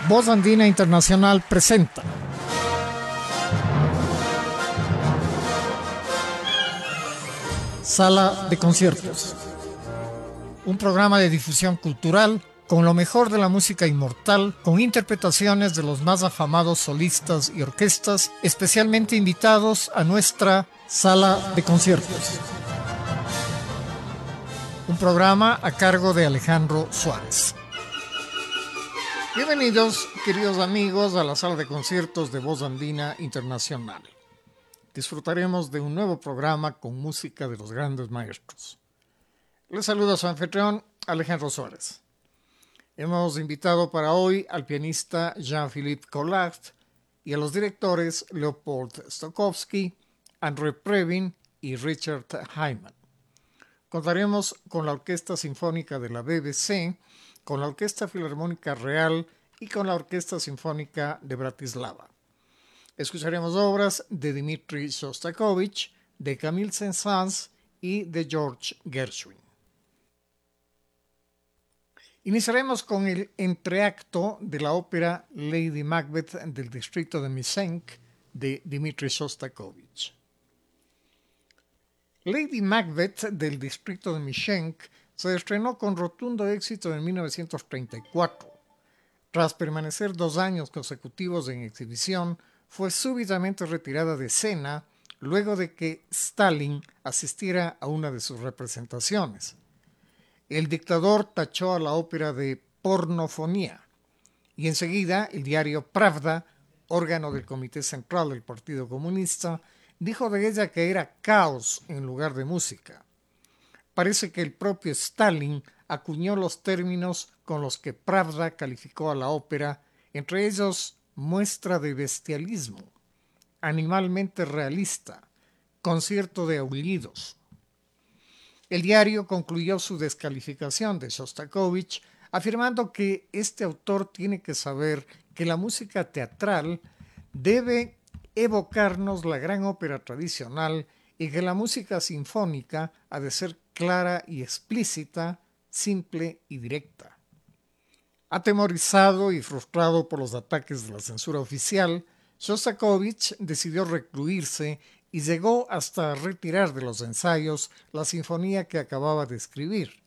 Voz Andina Internacional presenta Sala de Conciertos, un programa de difusión cultural con lo mejor de la música inmortal, con interpretaciones de los más afamados solistas y orquestas, especialmente invitados a nuestra Sala de Conciertos. Un programa a cargo de Alejandro Suárez. Bienvenidos, queridos amigos, a la Sala de Conciertos de Voz Andina Internacional. Disfrutaremos de un nuevo programa con música de los grandes maestros. Les saluda su anfitrión, Alejandro Suárez. Hemos invitado para hoy al pianista Jean-Philippe Collard y a los directores Leopold Stokowski, André Previn y Richard Hyman. Contaremos con la Orquesta Sinfónica de la BBC, con la Orquesta Filarmónica Real y con la Orquesta Sinfónica de Bratislava. Escucharemos obras de Dmitri Shostakovich, de Camille Saint-Saëns y de George Gershwin. Iniciaremos con el entreacto de la ópera Lady Macbeth del distrito de Mtsensk de Dmitri Shostakovich. Lady Macbeth del distrito de Mtsensk se estrenó con rotundo éxito en 1934. Tras permanecer 2 años consecutivos en exhibición, fue súbitamente retirada de escena luego de que Stalin asistiera a una de sus representaciones. El dictador tachó a la ópera de pornofonía y enseguida el diario Pravda, órgano del Comité Central del Partido Comunista, dijo de ella que era caos en lugar de música. Parece que el propio Stalin acuñó los términos con los que Pravda calificó a la ópera, entre ellos muestra de bestialismo, animalmente realista, concierto de aullidos. El diario concluyó su descalificación de Shostakovich afirmando que este autor tiene que saber que la música teatral debe evocarnos la gran ópera tradicional y que la música sinfónica ha de ser clara y explícita, simple y directa. Atemorizado y frustrado por los ataques de la censura oficial, Shostakovich decidió recluirse y llegó hasta retirar de los ensayos la sinfonía que acababa de escribir,